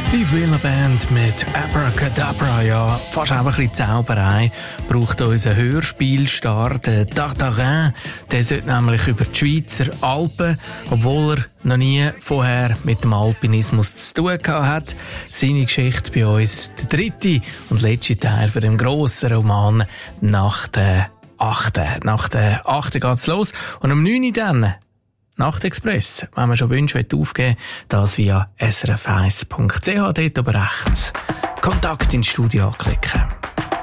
Steve Wheeler Band mit Abracadabra, ja, fast auch ein bisschen Zauberei, braucht unser Hörspielstar, der Tartarin. Der sollte nämlich über die Schweizer Alpen, obwohl er noch nie vorher mit dem Alpinismus zu tun gehabt hat. Seine Geschichte bei uns, der dritte und letzte Teil von dem grossen Roman nach der 8. Nach der 8. geht's los. Und um 9 Uhr dann Nachtexpress, wenn man schon Wünsche aufgeben will, das via srf1.ch, dort oben rechts Kontakt ins Studio anklicken.